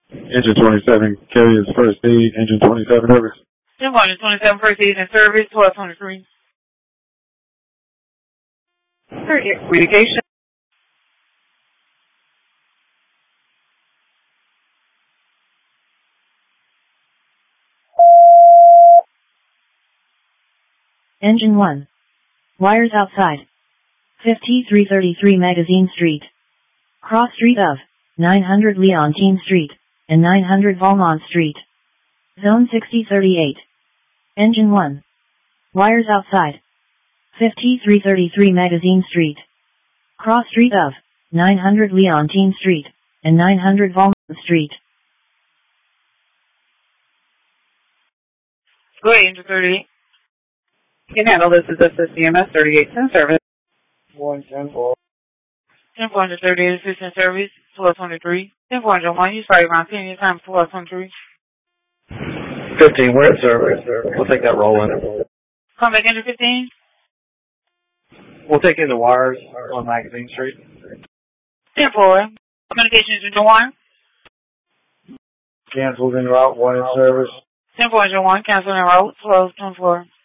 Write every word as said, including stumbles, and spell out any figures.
Engine twenty-seven carriers first aid, engine twenty-seven service. ten four twenty-seven first aid and service, twelve twenty-three. Communication. Engine one. Wires outside. fifty-three thirty-three Magazine Street. Cross street of nine hundred Leontine Street and nine hundred Valmont Street. Zone sixty thirty-eight. Engine one. Wires outside. fifty-three thirty-three Magazine Street. Cross street of nine hundred Leontine Street and nine hundred Valmont Street. Go ahead, Engine thirty-eight. You can handle this as a C M S thirty-eight ten service. one ten four. ten four thirty-eight assistant service, twelve twenty-three. ten four oh one, you started around ten time, twelve twenty-three. fifteen, we're at service. We'll take that roll in. Come back into fifteen. We'll take in the wires on Magazine Street. ten four. Communications into one. Canceled en route, one in service. ten four oh one, cancel en route, twelve twenty-four.